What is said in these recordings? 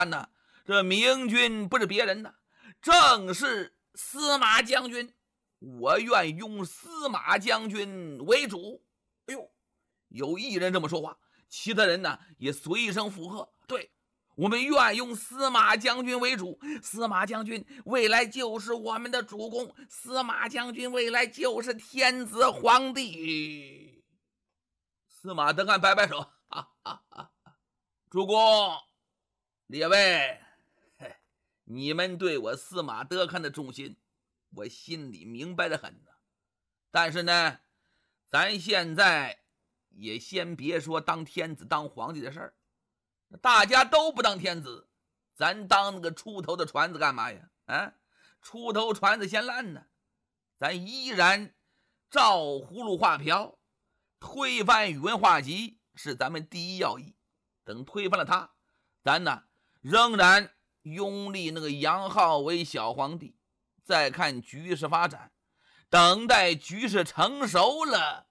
呢，这明君不是别人呢，正是司马将军。我愿用司马将军为主。哎呦，有一人这么说话，其他人呢也随声附和。对，我们愿用司马将军为主，司马将军未来就是我们的主公，司马将军未来就是天子皇帝。司马德看摆摆手，主公，列位，你们对我司马德看的忠心，我心里明白得很呢。但是呢，咱现在也先别说当天子当皇帝的事儿，大家都不当天子，咱当那个出头的船子干嘛呀？出头船子先烂呢，咱依然照葫芦画瓢，推翻宇文化及是咱们第一要义。等推翻了他，咱呢仍然拥立那个杨浩为小皇帝，再看局势发展，等待局势成熟了，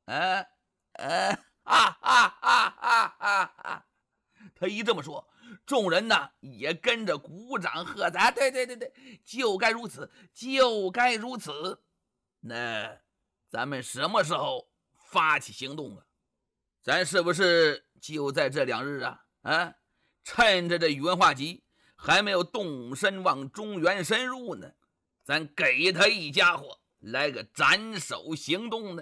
他一这么说，众人呢也跟着鼓掌喝彩。对，就该如此，就该如此。那咱们什么时候发起行动啊？咱是不是就在这2日啊？趁着这宇文化及还没有动身往中原深入呢，咱给他一家伙来个斩首行动呢。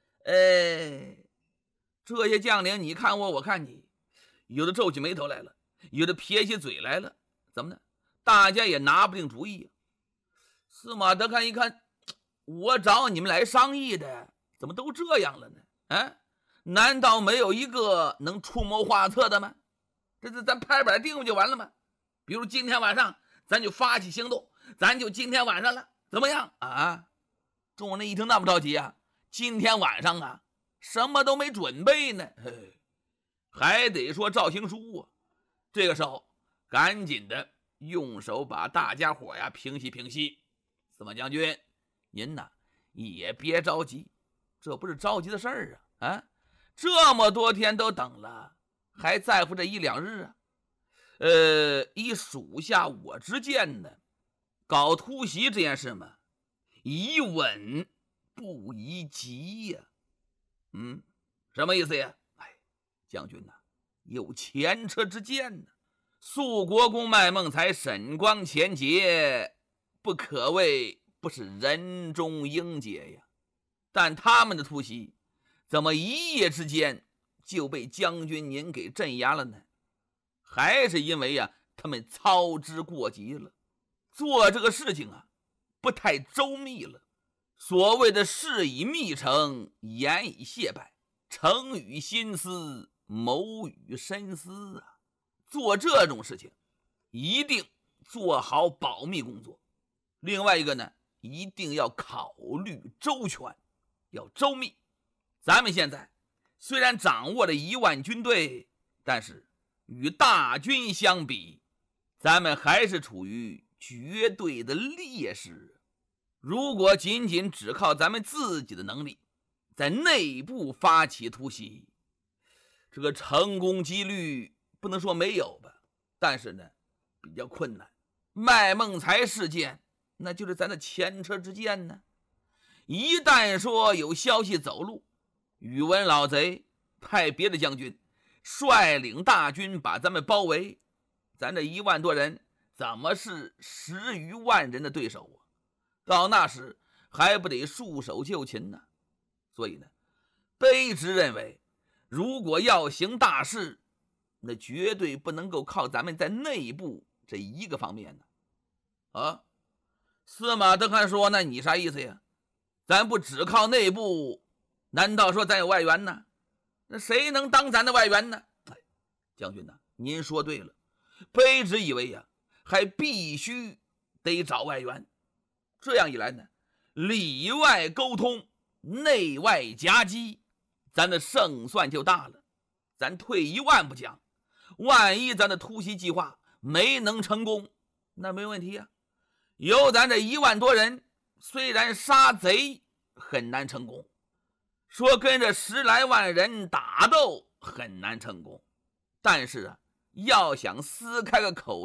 这些将领你看我，我看你，有的皱起眉头来了，有的撇起嘴来了，怎么呢？大家也拿不定主意。司马德看一看，我找你们来商议的，怎么都这样了呢？难道没有一个能出谋划策的吗？这咱拍板定不就完了吗？比如今天晚上咱就发起行动，咱就今天晚上了，怎么样啊？众人一听那么着急啊，今天晚上啊什么都没准备呢，还得说赵行书啊。这个时候赶紧的用手把大家伙呀平息平息。司马将军，您呢也别着急，这不是着急的事儿啊！这么多天都等了，还在乎这1、2日啊？以属下我之见呢，搞突袭这件事嘛，宜稳不宜急呀。什么意思呀？将军有前车之鉴呢。肃国公麦孟才、沈光、钱杰，不可谓不是人中英杰呀。但他们的突袭怎么一夜之间就被将军您给镇压了呢？还是因为他们操之过急了，做这个事情不太周密了。所谓的事以密成，言以谢败，诚与心思，谋与深思做这种事情一定做好保密工作。另外一个呢，一定要考虑周全，要周密。咱们现在虽然掌握了1万军队，但是与大军相比，咱们还是处于绝对的劣势。如果仅仅只靠咱们自己的能力在内部发起突袭，这个成功几率不能说没有吧，但是呢比较困难。麦孟才事件那就是咱的前车之鉴呢。一旦说有消息走漏，宇文老贼派别的将军率领大军把咱们包围，咱这1万多人怎么是10余万人的对手啊？到那时还不得束手就擒呢？所以呢，卑职认为，如果要行大事，那绝对不能够靠咱们在内部这一个方面呢。司马德看说，那你啥意思呀？咱不只靠内部，难道说咱有外援呢？那谁能当咱的外援呢？将军您说对了，卑职以为还必须得找外援。这样一来呢，里外沟通，内外夹击，咱的胜算就大了。咱退1万不讲，万一咱的突袭计划没能成功，那没问题有咱这1万多人，虽然杀贼很难成功，说跟着10来万人打斗很难成功，但是要想撕开个口